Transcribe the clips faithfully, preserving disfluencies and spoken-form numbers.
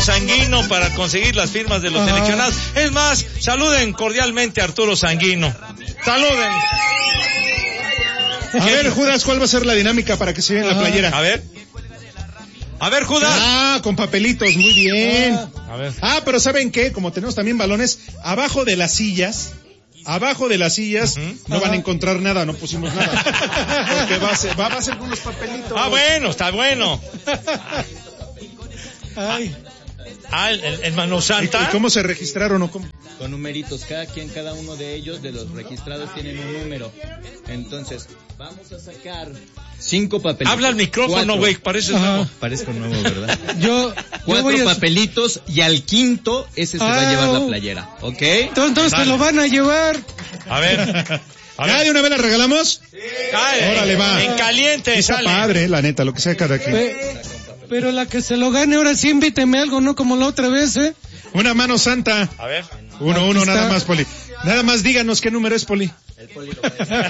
Sanguino para conseguir las firmas de los Ajá. seleccionados. Es más, saluden cordialmente a Arturo Sanguino. Saluden. A ver, Judas, ¿cuál va a ser la dinámica para que se vea en la playera? A ver. A ver, Judas. Ah, con papelitos, muy bien. A ver. Ah, pero ¿saben qué? Como tenemos también balones, abajo de las sillas, abajo de las sillas, uh-huh. no Ajá. van a encontrar nada, no pusimos nada. Porque va a ser, va, va a ser con unos papelitos. Ah, bueno, está bueno. Ay. Ah, el, el, el Mano Santa. ¿Y, y cómo se registraron o cómo? Con numeritos, cada quien, cada uno de ellos, de los registrados, tienen un número. Entonces, vamos a sacar cinco papelitos. Habla al micrófono, güey, pareces nuevo. Parezco nuevo, ¿verdad? Yo, Cuatro yo voy a... papelitos y al quinto, ese se ah, va a llevar la playera, ¿ok? Entonces se lo van a llevar. A ver. A ver. ¿Ya de una vez la regalamos? Sí. Ay, órale, va. En caliente, está sale. Padre, la neta, lo que sea cada quien. Pe- pero la que se lo gane, ahora sí invíteme algo, no como la otra vez, ¿eh? Una mano santa. A ver. Uno, Aquí uno, está. nada más, Poli. Nada más díganos qué número es, Poli. El Poli lo va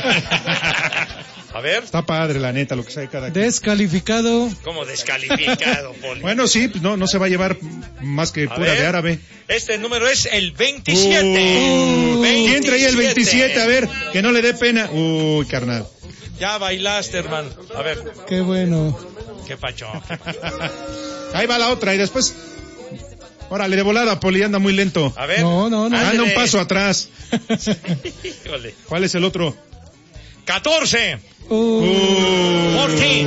a A ver. Está padre, la neta, lo que sea cada quien. Descalificado. ¿Cómo descalificado, Poli? Bueno, sí, no, no se va a llevar más que a pura ver. de árabe. Este número es el veintisiete. Uh, veintisiete. ¿Quién traía el veintisiete? A ver, que no le dé pena. Uy, carnal. Ya bailaste, hermano. A ver. Qué bueno. Qué pacho. Qué pacho. Ahí va la otra y después... Órale, de volada, Poli, anda muy lento. A ver. No, no, no. Anda un paso atrás. Híjole. ¿Cuál es el otro? catorce. Uh, Uh, Fortín.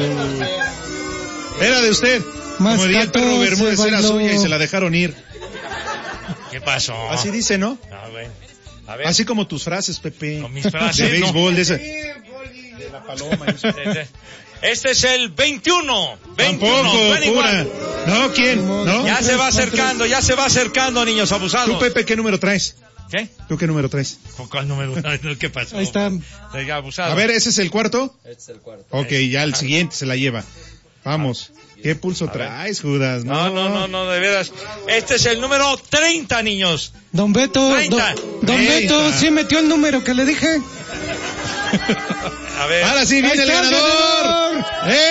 Era de usted. Más Como diría el perro catorce, Bermúdez, era bailó. suya y se la dejaron ir. ¿Qué pasó? Así dice, ¿no? Ah, bueno. A ver. Así como tus frases, Pepe. Con mis frases, de béisbol, no. de esa. De la paloma. y eso. Este es el veintiuno. veintiuno. Tampoco, veintiuno. pura. No, ¿quién? ¿No? Ya se va acercando, ya se va acercando, niños abusados. ¿Tú, Pepe, qué número traes? ¿Qué? ¿Tú qué número traes? ¿Con cuál número? ¿Qué pasó? Ahí está. Ya abusado. A ver, ¿ese es el cuarto? Este es el cuarto. Ok, ya el siguiente se la lleva. Vamos. ¿Qué pulso traes, Judas? No, no, no, no, de veras. Este es el número treinta, niños. Don Beto, treinta. Don, don treinta. Beto, ¿sí metió el número que le dije? A ver. Ahora sí viene el está el ganador. ganador.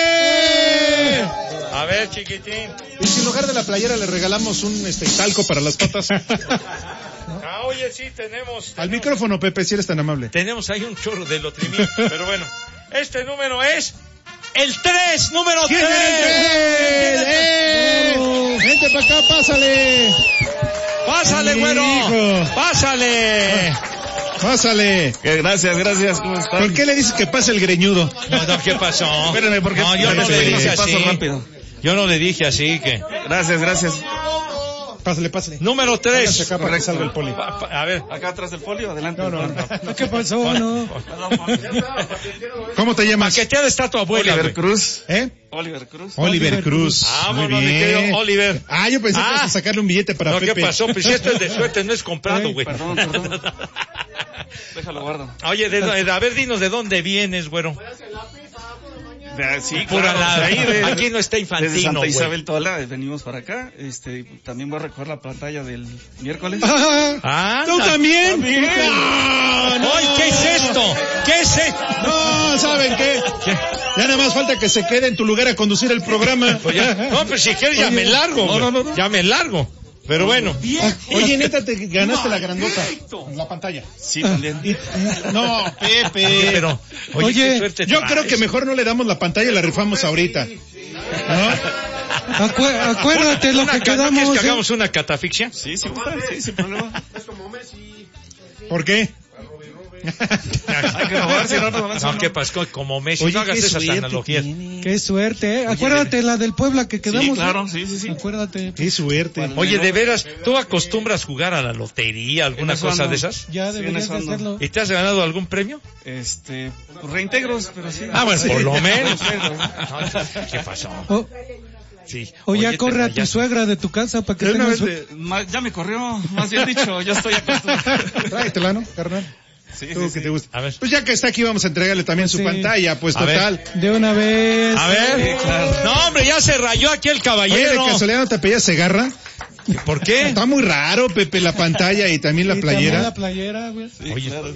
¡Eh! A ver, chiquitín. Y si en lugar de la playera le regalamos un este talco para las patas. Ah, oye, sí, tenemos. Al tenemos, micrófono, Pepe, si eres tan amable. Tenemos ahí un chorro de lotrimil, pero bueno. Este número es el tres, número ¿Quién tres. es el tres? ¡Eh! Oh. Vente para acá, pásale. Pásale, güero. Hijo. Pásale. Pásale. Gracias, gracias, ¿cómo están? ¿Por qué le dices que pase el greñudo? No, no, ¿qué pasó? Espérenme, porque No, yo no le dije así. paso rápido. Yo no le dije así que. Gracias, gracias. Pásale, pásale. Número Hágase tres. acá para que salga el Poli. Pa- pa- A ver. Acá atrás del folio, adelante. No, no, no. ¿Qué pasó? No. ¿Cómo te llamas? Paqueteada está tu abuela, Oliver güey. Cruz. ¿Eh? Oliver Cruz. Oliver Cruz. Vámonos, Muy mi bien. querido Oliver. Ah, yo pensé que Ah. ibas a sacarle un billete para No, Pepe. ¿qué pasó? Pues si esto es de suerte, no es comprado, güey. Perdón, perdón. Déjalo, guardo. Oye, de, de- a ver, dinos de dónde vienes, güero. De- sí, Pura claro, nada. ahí de- Aquí no está Desde Infantino, Santa güey. Isabel Tola venimos para acá. Este, también voy a recoger la pantalla del miércoles. Ah, ¿Tú también? No, no. Ay, ¿qué es esto? ¿Qué es esto? No, ¿saben qué? Ya nada más falta que se quede en tu lugar a conducir el programa. Pues ya, no, pero si quieres ya me largo. No, no, no, no. Ya me largo. Pero bueno. Oye, neta, te ganaste la grandota. La pantalla. Sí, también. Y- no, Pepe. Pero, oye, Oye, qué suerte Yo traes. creo que mejor no le damos la pantalla y la rifamos ahorita. ¿No? Acu- acuérdate lo Una que ca- ¿no quedamos. quieres que ¿eh? hagamos una catafixia? Sí, sí, sí, sin problema. ¿Por qué? Hay que robar, si no nos avanzan. No, ¿qué pasó? Como Messi, Oye, no hagas qué esas suerte analogías. tiene. Qué suerte, ¿eh? Acuérdate la del Puebla que quedamos. Sí, ¿eh? claro, sí, sí, sí. Acuérdate. Qué suerte. Oye, de veras, ¿tú acostumbras jugar a la lotería, alguna En eso cosa ando. de esas? Ya Sí, deberías en de eso ando. hacerlo. ¿Y te has ganado algún premio? Este, pues, reintegros, pero sí. Ah, bueno, Sí. por lo menos. Reintegros. ¿Qué pasó? O, Sí. o ya Oye, corre te a tu rayaste. suegra de tu casa para que De una tengas vez su... de- Ma- Ya me corrió, más bien dicho, ya estoy acostumbrado. Tráetela, ¿no, carnal? Sí, Tú sí, que sí. te gusta. A ver. Pues ya que está aquí vamos a entregarle también su Sí. pantalla, pues A ver. total. De una vez. A ver. No, hombre, ya se rayó aquí el Oye, caballero. de casualidad no te apellidas Segarra. ¿Por qué? Está muy raro, Pepe, la pantalla y también la Y playera. también la playera, güey. Sí, Oye. claro.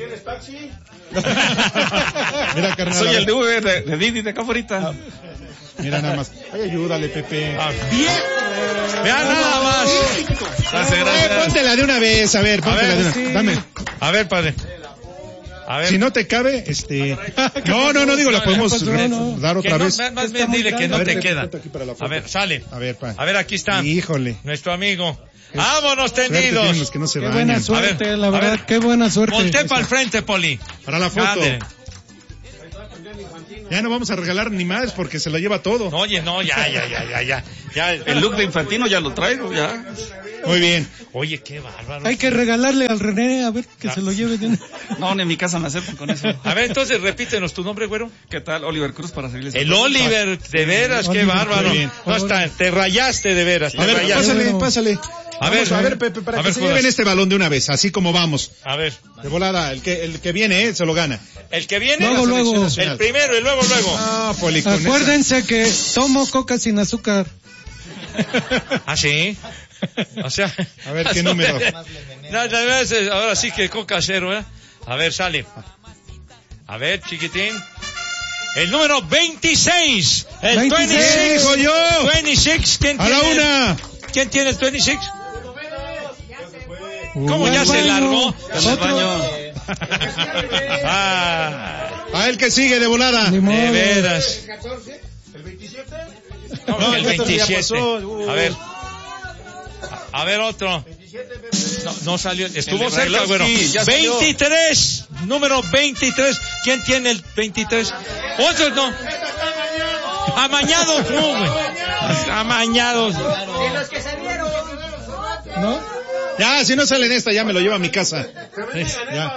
Mira, carnal. Soy a el ver. de, de, de Didi de acá afuera. Mira nada más. Ay, ayúdale, Pepe. Ah, Vean nada más. Gracias, gracias. Eh, póntela de una vez, a ver, póntela a ver, de una sí. Dame. A ver, padre. A ver. Si no te cabe, este... No, no, no, digo, la podemos no, no. dar otra no, vez. Más, más bien dile que no a ver, te queda. A ver, sale. A ver, pa. A ver, aquí está. Híjole. Nuestro amigo. ¡Vámonos tendidos! Los que no se qué bañan. buena suerte, ver, la verdad, qué buena suerte. Volté para el frente, Poli. Para la foto. Ande. Ya no vamos a regalar ni más porque se lo lleva todo. Oye, no, ya, ya, ya, ya, ya. ya el look de Infantino ya lo traigo, ya. Muy bien. Oye, qué bárbaro. Hay que regalarle al René, a ver, que ah. se lo lleve. No, ni en mi casa me aceptan con eso. A ver, entonces, repítenos tu nombre, güero. ¿Qué tal? Oliver Cruz, para seguirles. El Oliver, de veras, sí, qué Oliver, bárbaro. No, está, te rayaste de veras. A ver, rayaste. pásale, pásale. A ver, a ver, Pepe, para a que ver, se lleven este balón de una vez, así como vamos. A ver. De volada, el que, el que viene, eh, se lo gana. El que viene, luego, la luego. El primero y luego, luego. Ah, Poli, con acuérdense esa. Que tomo coca sin azúcar. ¿Ah, sí? O sea. A ver, ¿qué número? No, no, ahora sí que coca cero, ¿eh? A ver, sale. A ver, chiquitín. El número veintiséis. El veintiséis, veintiséis. Digo yo. veintiséis. ¿Quién a tiene? A la una. ¿Quién tiene el veintiséis? ¿Cómo ya se largó? Ah, a él que sigue de volada. De veras. ¿El veintisiete? No, no el veintisiete. A ver. A ver otro. No, no salió. Estuvo cerca, güero. veintitrés. Número veintitrés. ¿Quién tiene el veintitrés? Otros no. Amañados, no, güey. Amañados. De los que salieron. ¿No? Ya, si no sale en esta, ya me lo llevo a mi casa. Ya.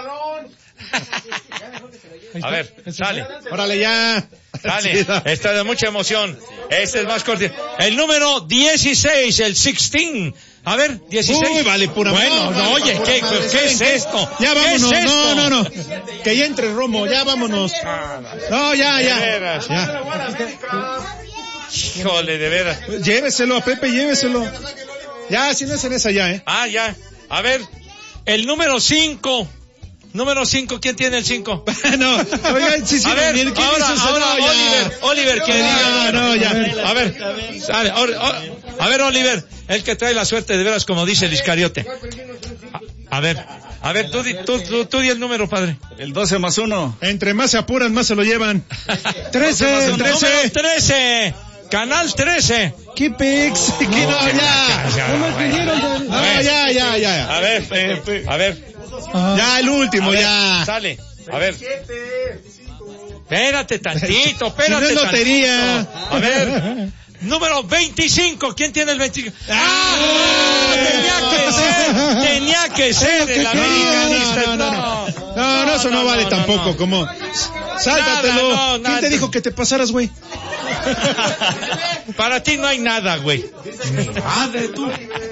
A ver, sale. Órale, ya. Sale. Está de mucha emoción. Este es más corto. El número dieciséis, el dieciséis. A ver, dieciséis. Uy, vale, pura Bueno, no, oye, ¿qué, ¿qué, ¿qué es esto? Ya vámonos. ¿Qué es esto? No, no, no. Que ya entre Romo, ya vámonos. No, ya, ya. ya. Híjole, de veras. Lléveselo a Pepe, lléveselo. Ya, si no es en esa ya, ¿eh? Ah, ya. A ver, el número cinco. Número cinco, ¿quién tiene el cinco? No, oigan, sí, sí. A ver, ¿quién ahora, hizo ahora, no, Oliver, Oliver, que diga. No, ya. A ver, a ver, a ver, Oliver, el que trae la suerte de veras, como dice el Iscariote. A, a ver, a ver, tú, tú, tú, tú di el número, padre. El doce más uno. Entre más se apuran, más se lo llevan. trece, trece. trece. Canal trece. ¿Qué pex? ¿Qué no, no, ya? No, ya, ya, ya. A ver, Pepe. A ver. Ah. Ya, el último, ver, ya. Sale. A ver. Espérate tantito, espérate. Si no es lotería. Tantito. A ver. Número veinticinco. ¿Quién tiene el veinticinco? ¡Ah! Tenía que ser. Tenía que ser el americanista. No, no, no. No, no, eso no, no vale no, tampoco. No. Como. Sáltatelo. Nada, no, ¿Quién nada. te dijo que te pasaras, güey? Para ti no hay nada, güey. Madre tú.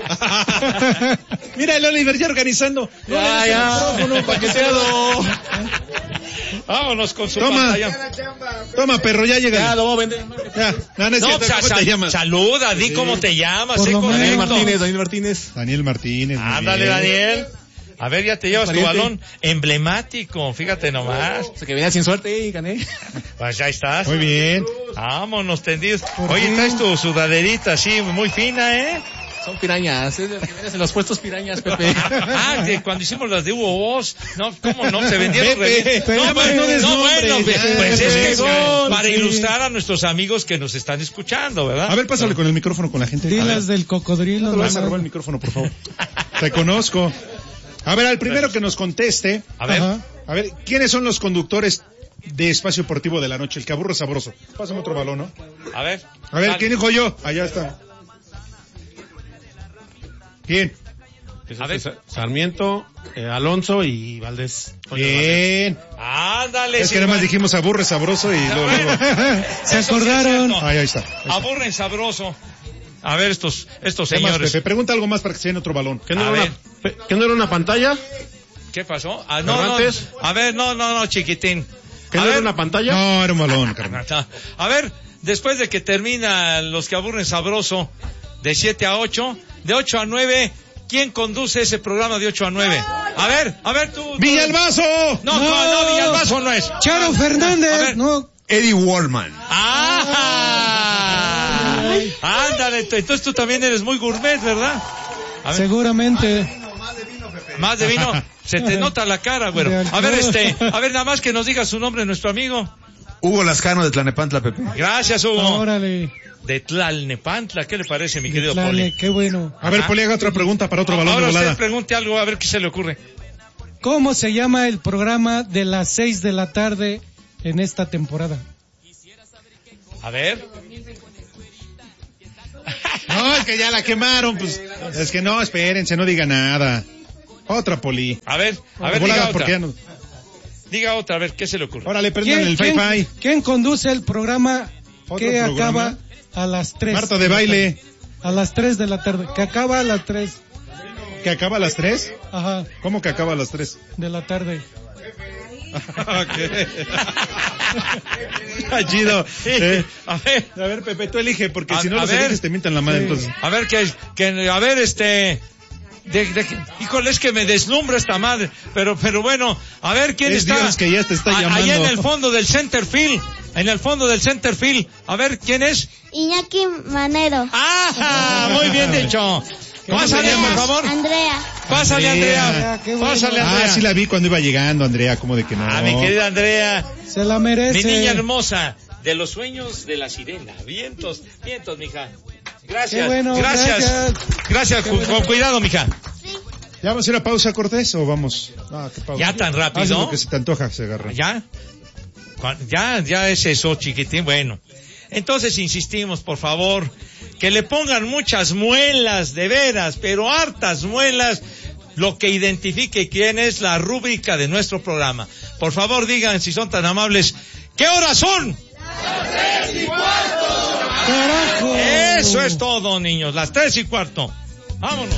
Mira el Oliver ya organizando. Ya, ya. Paqueteado. Vámonos con su Toma. pantalla. Toma, perro, ya llega. Ya, lo voy a vender. Ya. No, no, es no, cierto, ¿cómo sal- te llamas? Saluda, di sí. cómo te llamas. Eh, Daniel Martínez, Daniel Martínez. Daniel Martínez. Ándale, Daniel. A ver, ya te llevas tu balón emblemático, fíjate nomás. O sea, que venía sin suerte y gané. Pues ya estás. Muy bien. Vámonos tendidos. Oye, traes tu sudaderita así, muy fina, ¿eh? Son pirañas, ¿eh? Que vienes en los puestos pirañas, Pepe. Ah, que cuando hicimos las de Hugo Boss, no, ¿cómo no? Se vendieron Pepe, re... No, Pepe, no, no, no, bueno, ya, pues es que son, para sí. ilustrar a nuestros amigos que nos están escuchando, ¿verdad? A ver, pásale con el micrófono con la gente. Dilas del cocodrilo. No te vas a robar el micrófono, por favor. Te conozco. A ver, al primero que nos conteste. A ver. Ajá. A ver, ¿quiénes son los conductores de Espacio Deportivo de la Noche? El que aburre sabroso. Pásame otro balón, ¿no? A ver. A ver, Dale. ¿quién dijo yo? Allá está. ¿Quién? A ver. Sarmiento, eh, Alonso y Valdés. Bien. Ándale. Es sí, que nada más man. dijimos aburre sabroso y luego... luego. Se Eso acordaron. sí es cierto. Ahí, ahí está. Ahí está. Aburren sabroso. A ver, estos, estos ¿Qué más, señores. Pepe? Pregunta algo más para que se den otro balón. ¿Qué no, A era ver. una, ¿Qué no era una pantalla? ¿Qué pasó? Ah, no, no. ¿Cervantes? A ver, no, no, no, chiquitín. ¿Qué A no ver. era una pantalla? No, era un balón, carnal. A ver, después de que termina los que aburren sabroso de siete a ocho, de ocho a nueve, ¿quién conduce ese programa de ocho a nueve? A ver, a ver tú. tú. ¡Villalbazo! No, no, no, Villalbazo no es. Charo Fernández. A ver. No. Eddie Wallman. Ah. Ay. Ándale, entonces tú también eres muy gourmet, ¿verdad? A ver. Seguramente. Más de vino, se te nota la cara, güero. A ver, este, a ver, nada más que nos diga su nombre, nuestro amigo. Hugo Lascano de Tlalnepantla, Pepe. Gracias, Hugo. Órale. De Tlalnepantla, ¿qué le parece, mi querido Dale, Poli? qué bueno. A ver, Ajá. Poli, haga otra pregunta para otro balón Ahora de volada. usted pregunte algo, a ver qué se le ocurre. ¿Cómo se llama el programa de las seis de la tarde en esta temporada? A ver. No, es que ya la quemaron, pues. Es que no, espérense, no diga nada. Otra, Poli. A ver, a ver, Volada, diga porque otra. ya no... Diga otra, a ver, ¿qué se le ocurre? Órale, prendan el ¿Quién, Fi-Fi. ¿Quién conduce el programa ¿Otro que programa? acaba a las tres? Marta de baile. A las tres de la tarde. Que acaba a las tres. ¿Que acaba a las tres? Ajá, ¿Cómo que acaba a las tres? de la tarde. Ah, chido. Eh, A ver, a ver, Pepe, tú elige, porque A- si no a los ver. eliges te mientan la madre, Sí. entonces. a ver, que, que, a ver, este... De, de, híjole, es que me deslumbra esta madre, pero, pero bueno, a ver quién Es está. Dios que ya te está A- llamando. Allá en el fondo del center field, en el fondo del center field, a ver quién es. Iñaki Manero. ¡Ah! Muy bien dicho. Pásale, por favor. Andrea. Pásale, Andrea. Andrea. Qué bueno. Pásale, Andrea. Ah, sí la vi cuando iba llegando, Andrea, ¿cómo de que no? Ah, mi querida Andrea, Se la merece. mi niña hermosa, de los sueños de la sirena. Vientos, vientos, mija. Gracias, Qué bueno, gracias. gracias. Gracias, Qué cu- bueno. con cuidado, mija. ¿Ya vamos a ir a pausa, Cortés, o vamos? Ah, qué pausa. Ya tan rápido. Haz lo que se te antoja, se agarra. ¿Ya? Cu- Ya, ya es eso, chiquitín. Bueno, entonces insistimos, por favor, que le pongan muchas muelas, de veras, pero hartas muelas, lo que identifique quién es la rúbrica de nuestro programa. Por favor, digan, si son tan amables, ¿qué horas son? ¡Carajo! Eso es todo, niños, las tres y cuarto. Vámonos.